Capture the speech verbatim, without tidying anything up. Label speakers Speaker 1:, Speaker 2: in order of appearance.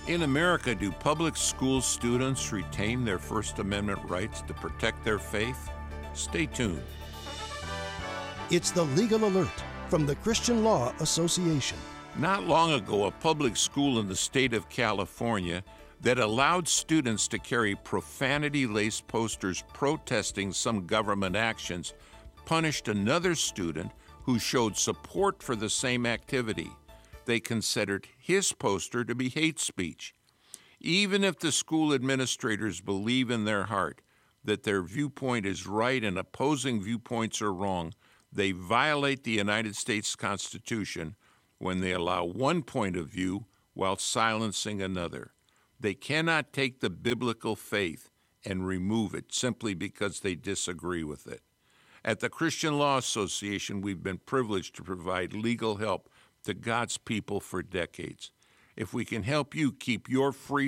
Speaker 1: In America, do public school students retain their First Amendment rights to protect their faith? Stay tuned.
Speaker 2: It's the Legal Alert from the Christian Law Association.
Speaker 1: Not long ago, a public school in the state of California that allowed students to carry profanity-laced posters protesting some government actions punished another student who showed support for the same activity. They considered his poster to be hate speech. Even if the school administrators believe in their heart that their viewpoint is right and opposing viewpoints are wrong, they violate the United States Constitution when they allow one point of view while silencing another. They cannot take the biblical faith and remove it simply because they disagree with it. At the Christian Law Association, we've been privileged to provide legal help to God's people for decades. If we can help you keep your free